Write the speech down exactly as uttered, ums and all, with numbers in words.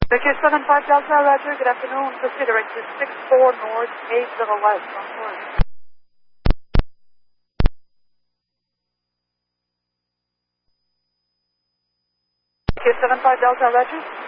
Victor seven five Delta, Roger. Good afternoon. Considering to six four north, eight to the west. On course. Victor seven five Delta, Roger.